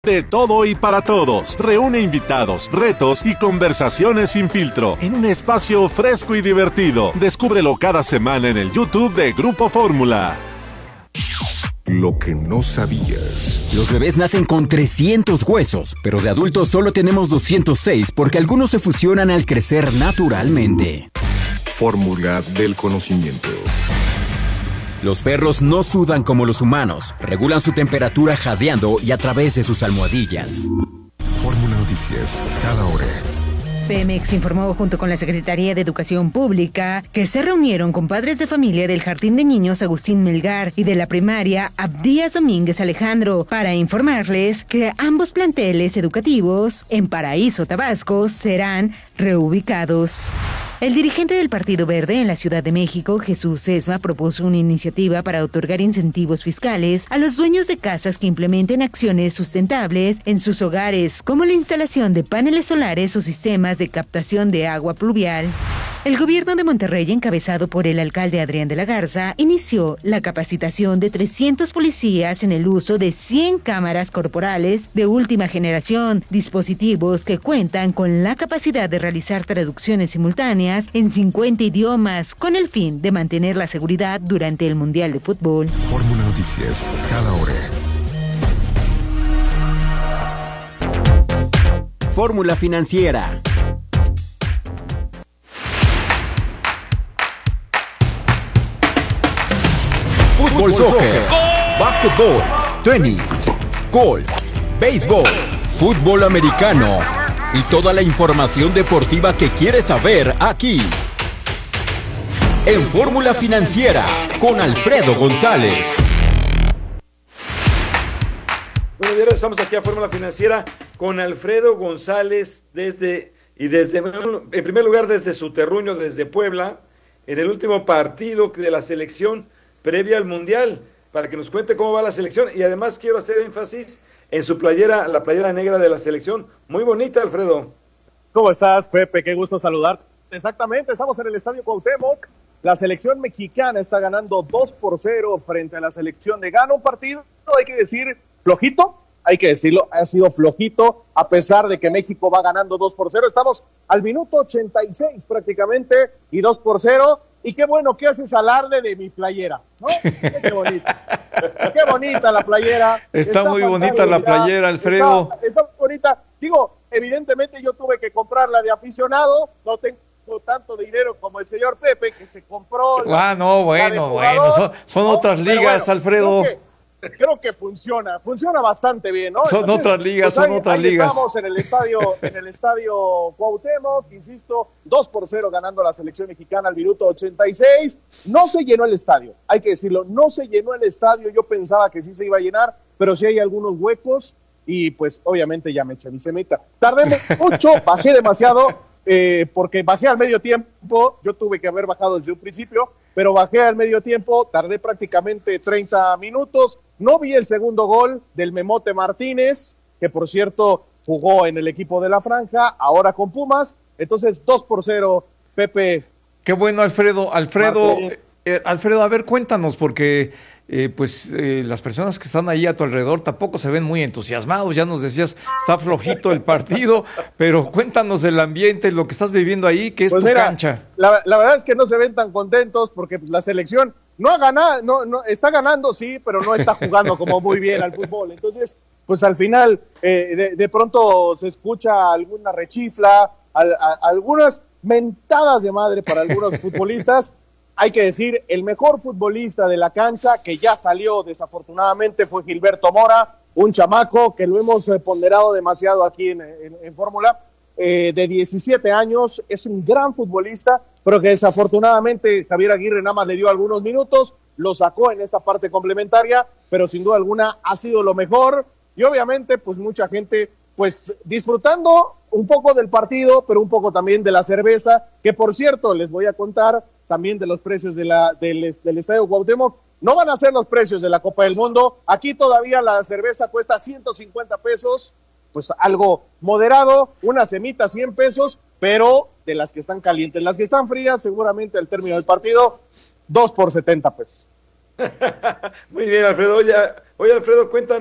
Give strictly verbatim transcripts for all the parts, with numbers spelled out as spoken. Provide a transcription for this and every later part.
De todo y para todos. Reúne invitados, retos y conversaciones sin filtro en un espacio fresco y divertido. Descúbrelo cada semana en el YouTube de Grupo Fórmula. Lo que no sabías. Los bebés nacen con trescientos huesos, pero de adultos solo tenemos doscientos seis porque algunos se fusionan al crecer naturalmente. Fórmula del conocimiento. Los perros no sudan como los humanos, regulan su temperatura jadeando y a través de sus almohadillas. Fórmula Noticias, cada hora. Pemex informó junto con la Secretaría de Educación Pública que se reunieron con padres de familia del Jardín de Niños Agustín Melgar y de la primaria Abdías Domínguez Alejandro para informarles que ambos planteles educativos en Paraíso, Tabasco, serán reubicados. El dirigente del Partido Verde en la Ciudad de México, Jesús Sesma, propuso una iniciativa para otorgar incentivos fiscales a los dueños de casas que implementen acciones sustentables en sus hogares, como la instalación de paneles solares o sistemas de captación de agua pluvial. El gobierno de Monterrey, encabezado por el alcalde Adrián de la Garza, inició la capacitación de trescientos policías en el uso de cien cámaras corporales de última generación, dispositivos que cuentan con la capacidad de realizar traducciones simultáneas en cincuenta idiomas, con el fin de mantener la seguridad durante el Mundial de Fútbol. Fórmula Noticias, cada hora. Fórmula Financiera. Fútbol, soccer, básquetbol, tenis, golf, béisbol, fútbol americano y toda la información deportiva que quieres saber aquí. En Fórmula Financiera, con Alfredo González. Bueno, ya estamos aquí a Fórmula Financiera con Alfredo González desde, y desde, en primer lugar desde su terruño, desde Puebla, en el último partido de la selección previa al Mundial, para que nos cuente cómo va la selección, y además quiero hacer énfasis en su playera, la playera negra de la selección, muy bonita, Alfredo. ¿Cómo estás, Pepe? Qué gusto saludarte. Exactamente, estamos en el Estadio Cuauhtémoc, la selección mexicana está ganando dos por cero frente a la selección de Ghana, un partido, hay que decir, flojito, hay que decirlo, ha sido flojito, a pesar de que México va ganando dos por cero, estamos al minuto ochenta y seis prácticamente, y dos por cero, y qué bueno que haces alarde de mi playera, ¿no? Qué bonita, qué bonita la playera. Está, está muy bonita la playera, Alfredo. Está, está bonita, digo, evidentemente yo tuve que comprarla de aficionado, no tengo tanto dinero como el señor Pepe, que se compró. Ah, no, bueno, bueno, son, son ¿no? otras ligas, bueno, Alfredo. Creo que, creo que funciona, funciona bastante bien, ¿no? Son Entonces, otras ligas, pues ahí, son otras ahí ligas. Estamos en el estadio, en el estadio Cuauhtémoc, insisto, dos por cero ganando la selección mexicana al minuto ochenta y seis. No se llenó el estadio, hay que decirlo, no se llenó el estadio, yo pensaba que sí se iba a llenar, pero sí hay algunos huecos y pues obviamente ya me eché mi semita. Tardé mucho, bajé demasiado. Eh, porque bajé al medio tiempo, yo tuve que haber bajado desde un principio, pero bajé al medio tiempo, tardé prácticamente treinta minutos, no vi el segundo gol del Memote Martínez, que por cierto jugó en el equipo de la Franja, ahora con Pumas, entonces dos por cero, Pepe. Qué bueno, Alfredo, Alfredo, eh, Alfredo, a ver, cuéntanos, porque eh, pues eh, las personas que están ahí a tu alrededor tampoco se ven muy entusiasmados, ya nos decías, está flojito el partido, pero cuéntanos el ambiente, lo que estás viviendo ahí, que es pues tu mira, cancha. La, la verdad es que no se ven tan contentos porque la selección no ha ganado, no, no, está ganando sí, pero no está jugando como muy bien al fútbol, entonces pues al final eh, de, de pronto se escucha alguna rechifla, al, a, algunas mentadas de madre para algunos futbolistas. Hay que decir, el mejor futbolista de la cancha, que ya salió desafortunadamente, fue Gilberto Mora, un chamaco que lo hemos eh, ponderado demasiado aquí en, en, en Fórmula, eh, de diecisiete años, es un gran futbolista, pero que desafortunadamente Javier Aguirre nada más le dio algunos minutos, lo sacó en esta parte complementaria, pero sin duda alguna ha sido lo mejor, y obviamente pues mucha gente pues disfrutando un poco del partido, pero un poco también de la cerveza, que por cierto les voy a contar también de los precios de la, del, del Estadio Cuauhtémoc, no van a ser los precios de la Copa del Mundo, aquí todavía la cerveza cuesta ciento cincuenta pesos, pues algo moderado, una semita cien pesos, pero de las que están calientes, las que están frías seguramente al término del partido, dos por setenta pesos. Muy bien, Alfredo, oye, oye Alfredo, cuéntanos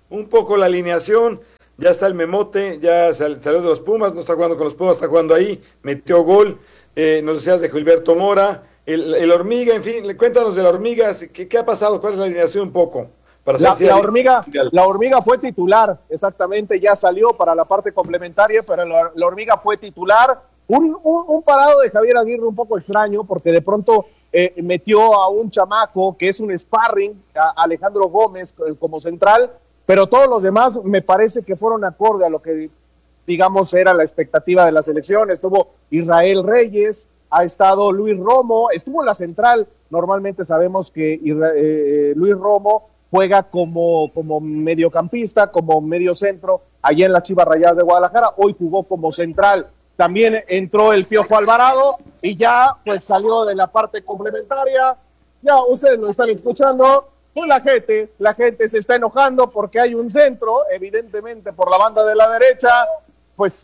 un poco la alineación. Ya está el Memote, ya sal, salió de los Pumas, no está jugando con los Pumas, está jugando ahí, metió gol. Eh, nos decías de Gilberto Mora, el, el Hormiga, en fin, cuéntanos de la Hormiga, ¿qué, qué ha pasado? ¿Cuál es la alineación un poco? Para la, la, hormiga, la Hormiga fue titular, exactamente, ya salió para la parte complementaria, pero la, la Hormiga fue titular. Un, un, un parado de Javier Aguirre un poco extraño, porque de pronto eh, metió a un chamaco que es un sparring, a Alejandro Gómez como central, pero todos los demás me parece que fueron acorde a lo que, digamos, era la expectativa de la selección. Estuvo Israel Reyes, ha estado Luis Romo, estuvo en la central. Normalmente sabemos que eh, Luis Romo juega como, como mediocampista, como medio centro, allá en las Chivas Rayadas de Guadalajara. Hoy jugó como central. También entró el Piojo Alvarado y ya pues salió de la parte complementaria. Ya ustedes lo están escuchando. Pues la gente, la gente se está enojando porque hay un centro, evidentemente por la banda de la derecha, pues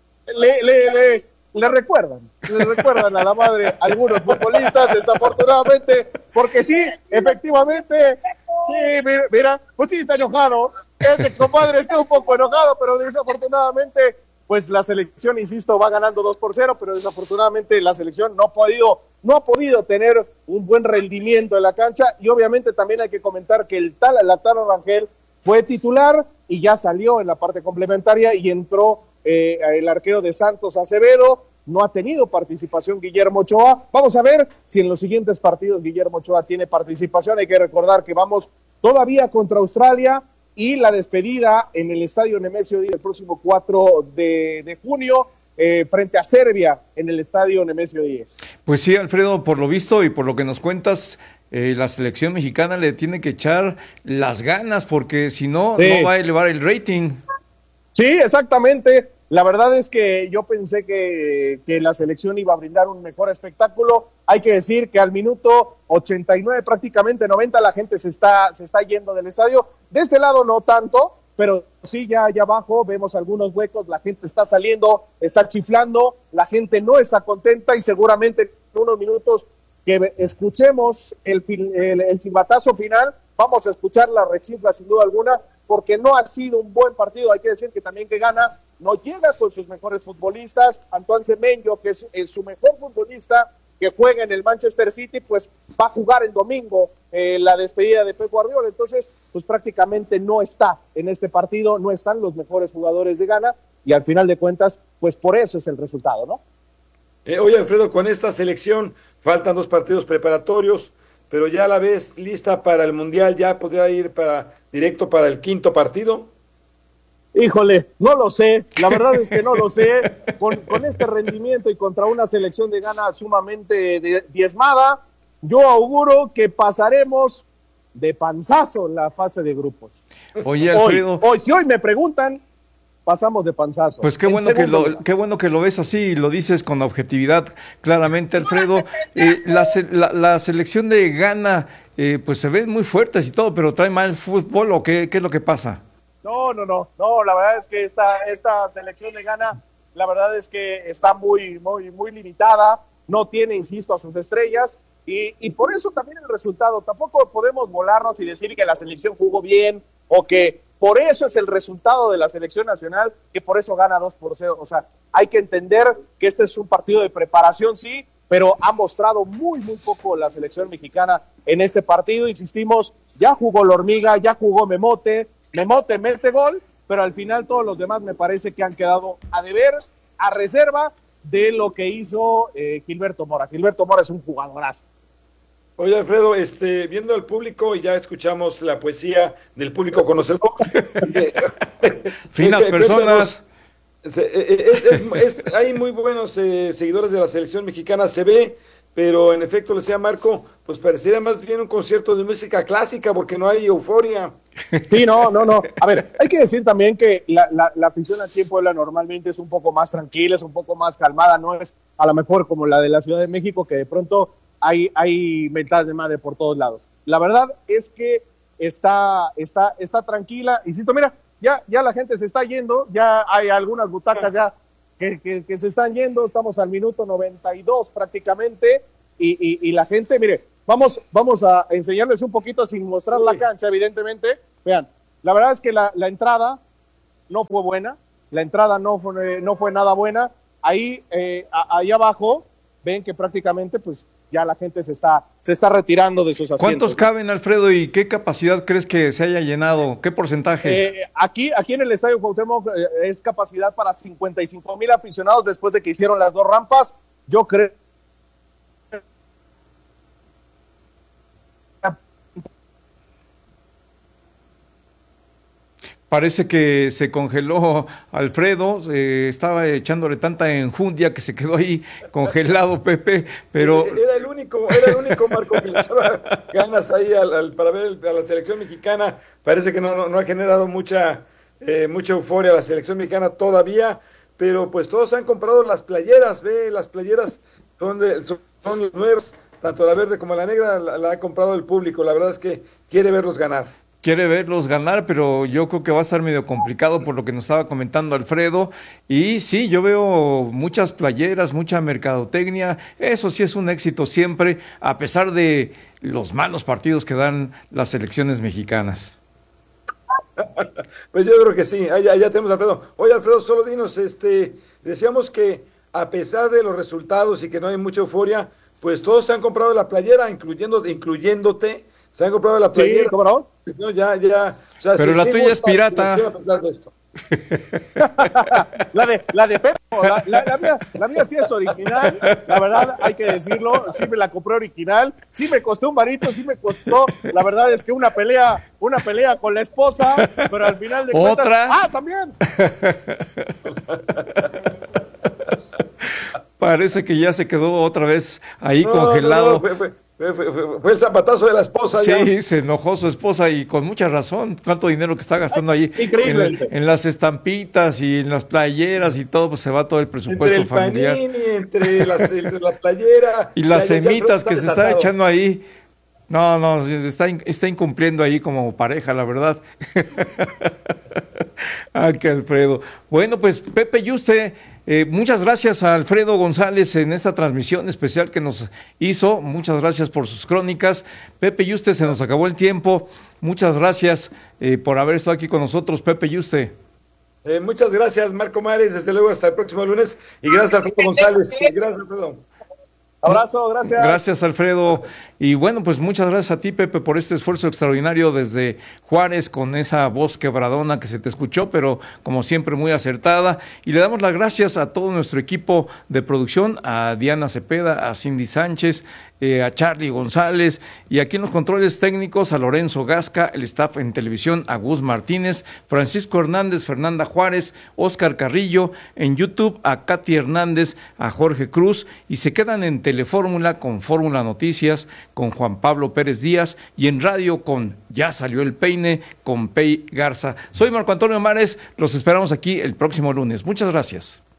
le, le, le, le recuerdan, le recuerdan a la madre algunos futbolistas, desafortunadamente, porque sí, efectivamente, sí, mira, mira pues sí está enojado, este compadre está un poco enojado, pero desafortunadamente, pues la selección, insisto, va ganando dos por cero, pero desafortunadamente la selección no ha podido, no ha podido tener un buen rendimiento en la cancha, y obviamente también hay que comentar que el tal Lataro Rangel fue titular y ya salió en la parte complementaria y entró eh, el arquero de Santos, Acevedo. No ha tenido participación Guillermo Ochoa. Vamos a ver si en los siguientes partidos Guillermo Ochoa tiene participación. Hay que recordar que vamos todavía contra Australia, y la despedida en el Estadio Nemesio Díaz el próximo cuatro de, de junio eh, frente a Serbia en el Estadio Nemesio Díaz. Pues sí, Alfredo, por lo visto y por lo que nos cuentas, eh, la selección mexicana le tiene que echar las ganas, porque si no, sí. no va a elevar el rating. Sí, exactamente. La verdad es que yo pensé que, que la selección iba a brindar un mejor espectáculo. Hay que decir que al minuto ochenta y nueve, prácticamente noventa, la gente se está, se está yendo del estadio. De este lado no tanto, pero sí ya allá abajo vemos algunos huecos, la gente está saliendo, está chiflando, la gente no está contenta, y seguramente en unos minutos que escuchemos el, el, el silbatazo final, vamos a escuchar la rechifla sin duda alguna, porque no ha sido un buen partido. Hay que decir que también que gana no llega con sus mejores futbolistas. Antoine Semenyo, que es, es su mejor futbolista, que juega en el Manchester City, pues va a jugar el domingo eh, la despedida de Pep Guardiola. Entonces, pues prácticamente no está en este partido, no están los mejores jugadores de Ghana, y al final de cuentas, pues por eso es el resultado, ¿no? Eh, oye, Alfredo, con esta selección faltan dos partidos preparatorios, pero ya la ves lista para el Mundial, ya podría ir para directo para el quinto partido. Híjole, no lo sé, la verdad es que no lo sé, con, con este rendimiento y contra una selección de Ghana sumamente de, diezmada, yo auguro que pasaremos de panzazo en la fase de grupos. Oye, Alfredo. Hoy, hoy si hoy me preguntan, pasamos de panzazo. Pues qué bueno que lo, qué bueno que lo ves así y lo dices con objetividad, claramente, Alfredo. Eh, la, la, la selección de Ghana, eh, pues se ve muy fuertes y todo, pero trae mal fútbol, ¿o qué, qué es lo que pasa? No, no, no, no, la verdad es que esta, esta selección de Ghana, la verdad es que está muy, muy, muy limitada, no tiene, insisto, a sus estrellas, y, y por eso también el resultado. Tampoco podemos volarnos y decir que la selección jugó bien, o que por eso es el resultado de la selección nacional, que por eso gana dos por cero. O sea, hay que entender que este es un partido de preparación, sí, pero ha mostrado muy, muy poco la selección mexicana en este partido. Insistimos, ya jugó la Hormiga, ya jugó Memote, Memote mete gol, pero al final todos los demás me parece que han quedado a deber, a reserva de lo que hizo eh, Gilberto Mora. Gilberto Mora es un jugadorazo. Oye, Alfredo, este, viendo al público, y ya escuchamos la poesía del público conocedor. Finas personas. Es, es, es, es, hay muy buenos eh, seguidores de la selección mexicana, se ve, pero en efecto, le decía Marco, pues parecería más bien un concierto de música clásica, porque no hay euforia. Sí, no, no, no. A ver, hay que decir también que la, la, la afición aquí en Puebla normalmente es un poco más tranquila, es un poco más calmada, no es a lo mejor como la de la Ciudad de México, que de pronto hay, hay mentadas de madre por todos lados. La verdad es que está, está, está tranquila. Insisto, mira, ya, ya la gente se está yendo, ya hay algunas butacas ya que, que, que se están yendo, estamos al minuto noventa y dos prácticamente, y, y, y la gente, mire, vamos, vamos a enseñarles un poquito sin mostrar la cancha, evidentemente. Vean, La verdad es que la, la entrada no fue buena, la entrada no fue, no fue nada buena. Ahí, eh, a, ahí abajo, ven que prácticamente pues ya la gente se está, se está retirando de sus asientos. ¿Cuántos caben, Alfredo, y qué capacidad crees que se haya llenado? ¿Qué porcentaje? Eh, aquí, aquí en el Estadio Cuauhtémoc eh, es capacidad para cincuenta y cinco mil aficionados después de que hicieron las dos rampas. Yo creo Parece que se congeló Alfredo, eh, estaba echándole tanta enjundia que se quedó ahí congelado, Pepe, pero... Era el único, era el único Marco que le echaba ganas ahí al, al, para ver a la selección mexicana. Parece que no, no, no ha generado mucha, eh, mucha euforia la selección mexicana todavía, pero pues todos han comprado las playeras, ve, las playeras son, de, son, son nuevas, tanto la verde como la negra la, la ha comprado el público. La verdad es que quiere verlos ganar. Quiere verlos ganar, pero yo creo que va a estar medio complicado por lo que nos estaba comentando Alfredo. Y sí, yo veo muchas playeras, mucha mercadotecnia. Eso sí es un éxito siempre, a pesar de los malos partidos que dan las selecciones mexicanas. Pues yo creo que sí, allá, allá tenemos a Alfredo. Oye, Alfredo, solo dinos, este, decíamos que a pesar de los resultados y que no hay mucha euforia, pues todos se han comprado la playera, incluyendo, incluyéndote. ¿Se han comprado la playera? Sí, ¿cómo no? No, ya, ya. O sea, pero sí, la sí tuya es pirata. la de la de Pepe, la, la, la, mía, la mía sí es original, la verdad hay que decirlo, sí me la compré original, sí me costó un varito, sí me costó, la verdad es que una pelea, una pelea con la esposa, pero al final de cuentas, ¿otra? ¡ah, también! Parece que ya se quedó otra vez ahí no, congelado. No, no, fue, fue, fue, fue, fue el zapatazo de la esposa. Sí, ya. se enojó su esposa y con mucha razón. Cuánto dinero que está gastando ahí en, en las estampitas y en las playeras y todo, pues se va todo el presupuesto entre el familiar. Panini, entre, las, entre la playera y las ya, ya, semitas ya, que se está echando ahí. No, no, está, está incumpliendo ahí como pareja, la verdad. Ah, qué Alfredo. Bueno, pues Pepe Yuste, eh, muchas gracias a Alfredo González en esta transmisión especial que nos hizo. Muchas gracias por sus crónicas. Pepe Yuste, se nos acabó el tiempo. Muchas gracias eh, por haber estado aquí con nosotros, Pepe Yuste. Eh, muchas gracias, Marco Mares. Desde luego, hasta el próximo lunes. Y gracias a Alfredo González. Gracias, Alfredo. Abrazo, gracias. Gracias, Alfredo. Y bueno, pues muchas gracias a ti, Pepe, por este esfuerzo extraordinario desde Juárez con esa voz quebradona que se te escuchó, pero como siempre muy acertada. Y le damos las gracias a todo nuestro equipo de producción, a Diana Cepeda, a Cindy Sánchez, eh, a Charlie González, y aquí en los controles técnicos a Lorenzo Gasca, el staff en televisión a Gus Martínez, Francisco Hernández, Fernanda Juárez, Oscar Carrillo, en YouTube a Katy Hernández, a Jorge Cruz, y se quedan en Telefórmula con Fórmula Noticias, con Juan Pablo Pérez Díaz, y en radio con Ya Salió el Peine, con Pei Garza. Soy Marco Antonio Mares, los esperamos aquí el próximo lunes. Muchas gracias.